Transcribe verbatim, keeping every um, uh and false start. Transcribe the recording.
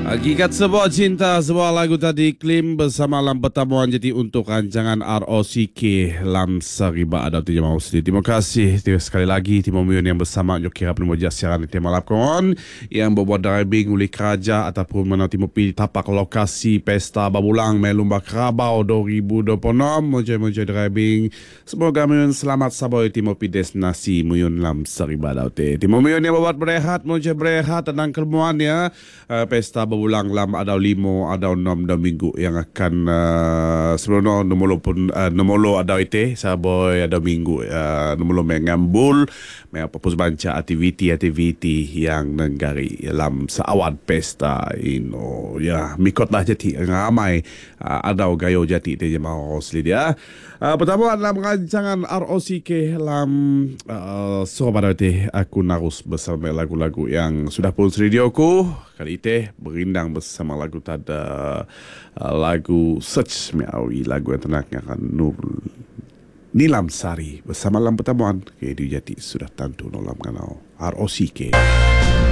Hakikat sebuah cinta, sebuah lagu tadi Klim bersama Lam Pertemuan jadi untuk rancangan R O C K Lam Sariba Adau Tijamau Sedi. Terima kasih sekali lagi Timur Mion yang bersama Jokira Penemuja siaran di Tema Lapkon yang berbuat driving uli kerja ataupun mana Timur Pi tapak lokasi pesta babulang Melumba Kerabau dua ribu dua puluh enam Moja-moja driving. Semoga Mion selamat saboy Timur Pi destinasi Mion Lam Sariba Adau Te. Timur Mion yang berbuat berehat, moja berehat tenang kelmuannya uh, pesta ulang lam ada limo ada enam dah minggu yang akan uh, sebelum nomolo pun uh, nomolo ada ite saboy ada minggu uh, nomolo mengambul mengapapun banca aktiviti-aktiviti yang nenggari dalam seawat pesta ino ya mikot lah jadi ramai uh, ada gayo jati te jemaah dia. Uh, pertama dalam rancangan R O C K dalam uh, Surabaya te aku narus bersama lagu-lagu yang sudah pun radioku kali itu berindang bersama lagu tada uh, lagu Search Miawi lagu yang tenang yang akan Nur Nilam Sari bersama Lam Pertemuan ke Jati sudah tentu nolam kanal R O C K.